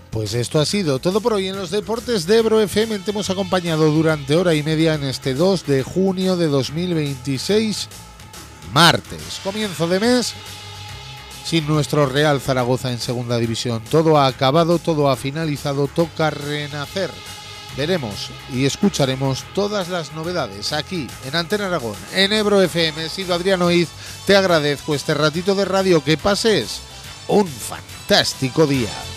Pues esto ha sido todo por hoy en los deportes de Ebro FM. Te hemos acompañado durante hora y media en este 2 de junio de 2026, martes, comienzo de mes, sin nuestro Real Zaragoza en segunda división. Todo ha acabado, todo ha finalizado, toca renacer. Veremos y escucharemos todas las novedades aquí en Antena Aragón, en Ebro FM. He sido Adrián Oiz, te agradezco este ratito de radio, que pases un fantástico día.